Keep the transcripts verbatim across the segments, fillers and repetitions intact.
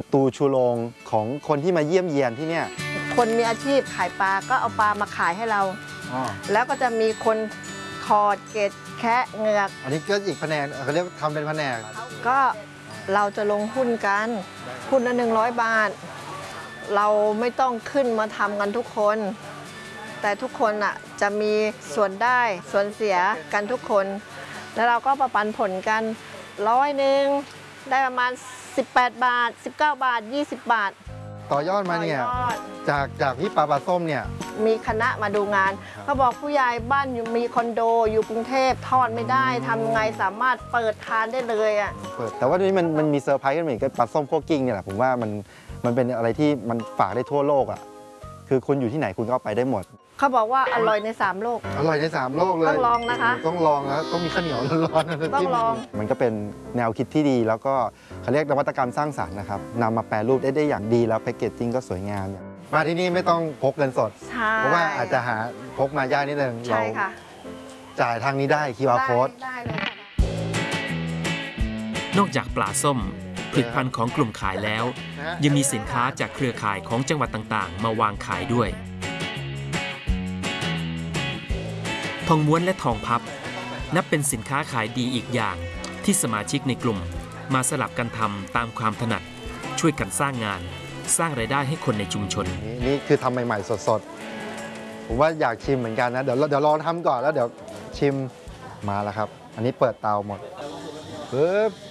ตูชูโรงของคนที่มาเยี่ยมเยียนที่เนี่ยคนมีอาชีพขายปลาก็เอาปลามาขายให้เราแล้วก็จะมีคนถอดเกล็ดแคะเหงือกอันนี้ก็อีกแผนกเขาเรียกทำเป็นแผนกก็เราจะลงหุ้นกันหุ้นละหนึ่งร้อยบาทเราไม่ต้องขึ้นมาทำกันทุกคนแต่ทุกคนอ่ะจะมีส่วนได้ส่วนเสียกันทุกคนแล้วเราก็ประปันผลกันร้อยหนึ่งได้ประมาณสิบแปดบาทสิบเก้าบาทยี่สิบบาทต่อยอดมาเนี่ยจากจากพี่ปลาปลาส้มเนี่ยมีคณะมาดูงานเขาบอกผู้ใหญ่บ้านอยู่มีคอนโดอยู่กรุงเทพทอดไม่ได้ทำไงสามารถเปิดทานได้เลยอ่ะเปิดแต่ว่านี้มันมันมีเซอร์ไพรส์กันเหมือนกับปลาส้มคั่วกิ้งเนี่ยแหละผมว่ามันมันเป็นอะไรที่มันฝากได้ทั่วโลกอ่ะคือคุณอยู่ที่ไหนคุณก็ไปได้หมดเขาบอกว่าอร่อยในสามโลกอร่อยในสามโลกเลยต้องลองนะคะต้องลองนะต้องมีข้าวเหนียวร้อนๆต้องลองมันก็เป็นแนวคิดที่ดีแล้วก็เขาเรียกนวัตกรรมสร้างสรรค์นะครับนำมาแปรรูปได้ได้อย่างดีแล้วแพคเกจจิ้งก็สวยงามมาที่นี่ไม่ต้องพกเงินสดเพราะว่าอาจจะหาพกมายากนิดนึงเราจ่ายทางนี้ได้ คิว อาร์ Code นอกจากปลาส้มผลิตภัณฑ์ของกลุ่มขายแล้วยังมีสินค้าจากเครือข่ายของจังหวัดต่างๆมาวางขายด้วยทองม้วนและทองพับนับเป็นสินค้าขายดีอีกอย่างที่สมาชิกในกลุ่มมาสลับกันทำตามความถนัดช่วยกันสร้างงานสร้างรายได้ให้คนในชุมชนนี่คือทำใหม่ๆสดๆผมว่าอยากชิมเหมือนกันนะเดี๋ยวเดี๋ยวรอทำก่อนแล้วเดี๋ยวชิมมาแล้วครับอันนี้เปิดเตาหมดปึ๊บ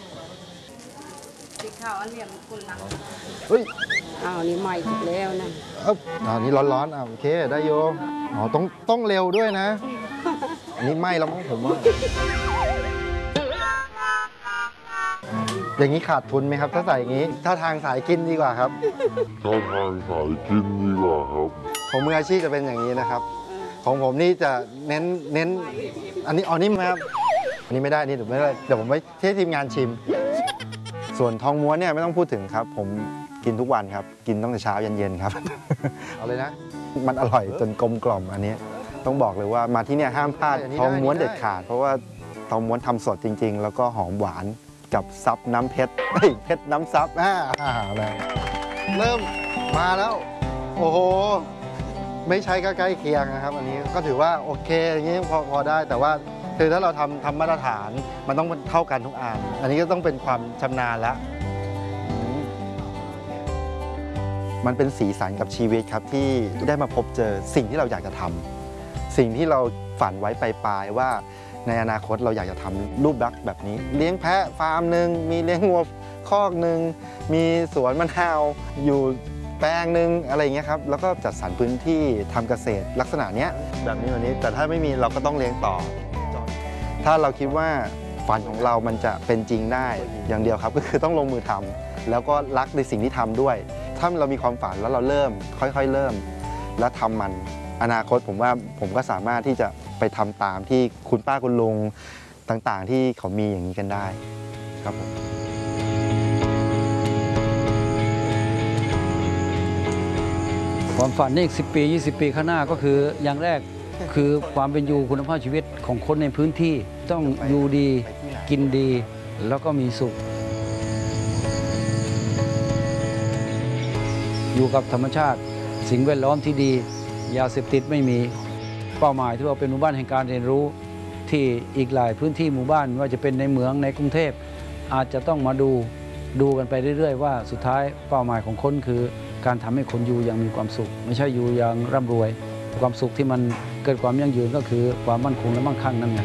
ที่ข้าวอันเลี้ยงคนหลังเฮ้ยอ้าวนี่ใหม่ถูกแล้วนะเอ้าอันนี้ร้อนๆอ่ะโอเคได้โยอ๋อต้องต้องเร็วด้วยนะอันนี้ไหม้แล้วมั้งผมว่าอย่างนี้ขาดทุนไหมครับถ้าใส่อย่างนี้ถ้าทางสายกินดีกว่าครับถ้าทางสายกินดีกว่าครับของมืออาชีพจะเป็นอย่างนี้นะครับของผมนี่จะเน้นเน้นอันนี้อ๋อนี่ไหมครับอันนี้ไม่ได้นี่เดี๋ยวไม่ได้เดี๋ยวผมไปให้ทีมงานชิมส่วนทองม้วนเนี่ยไม่ต้องพูดถึงครับผมกินทุกวันครับกินตั้งแต่เช้าเย็นๆครับเอาเลยนะมันอร่อยจนกลมกล่อมอันนี้ต้องบอกเลยว่ามาที่เนี่ยห้ามพลาดทองม้วนเด็ดขาดเพราะว่าทองม้วนทำสดจริงๆแล้วก็หอมหวานกับซับน้ำเพชรเพชรน้ำซับอ่าเริ่มมาแล้วโอ้โหไม่ใช่ก็ใกล้เคียงนะครับอันนี้ก็ถือว่าโอเคอย่างนี้พอพอได้แต่ว่าคือถ้าเราทำทำมาตรฐานมันต้องเท่ากันทุกอันอันนี้ก็ต้องเป็นความชำนาญแล้วมันเป็นสีสันกับชีวิตครับที่ได้มาพบเจอสิ่งที่เราอยากจะทำสิ่งที่เราฝันไว้ปลายๆว่าในอนาคตเราอยากจะทำรูปลักษณ์แบบนี้เลี้ยงแพะฟาร์มหนึ่งมีเลี้ยงวัวคอกหนึ่งมีสวนมะนาวอยู่แปลงหนึ่งอะไรเงี้ยครับแล้วก็จัดสรรพื้นที่ทำเกษตรลักษณะเนี้ยแบบนี้แบบนี้แต่ถ้าไม่มีเราก็ต้องเลี้ยงต่อถ้าเราคิดว่าฝันของเรามันจะเป็นจริงได้อย่างเดียวครับก็คือต้องลงมือทำแล้วก็รักในสิ่งที่ทำด้วยถ้าเรามีความฝันแล้วเราเริ่มค่อยๆเริ่มแล้วทำมันอนาคตผมว่าผมก็สามารถที่จะไปทำตามที่คุณป้าคุณลุงต่างๆที่เขามีอย่างนี้กันได้ครับผมความฝันนี่อีกสิบปียี่สิบปีข้างหน้าก็คืออย่างแรกคือความเป็นอยู่คุณภาพชีวิตของคนในพื้นที่ต้องอยู่ดีกินดีแล้วก็มีสุขอยู่กับธรรมชาติสิ่งแวดล้อมที่ดียาเสพติดไม่มีเป้าหมายที่ว่าเป็นหมู่บ้านแห่งการเรียนรู้ที่อีกหลายพื้นที่หมู่บ้านว่าจะเป็นในเมืองในกรุงเทพอาจจะต้องมาดูดูกันไปเรื่อยๆว่าสุดท้ายเป้าหมายของคนคือการทำให้คนอยู่อย่างมีความสุขไม่ใช่อยู่อย่างร่ำรวยความสุขที่มันเกิดความยั่งยืนก็คือความมั่นคงและมั่งคั่งนั่นไง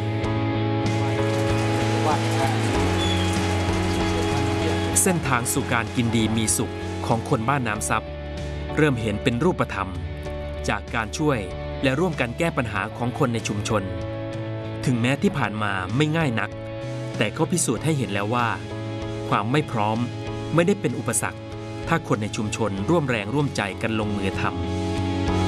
เส้นทางสู่การกินดีมีสุขของคนบ้านน้ำซับเริ่มเห็นเป็นรูปธรรมจากการช่วยและร่วมกันแก้ปัญหาของคนในชุมชนถึงแม้ที่ผ่านมาไม่ง่ายนักแต่เขาพิสูจน์ให้เห็นแล้วว่าความไม่พร้อมไม่ได้เป็นอุปสรรคถ้าคนในชุมชนร่วมแรงร่วมใจกันลงมือทำ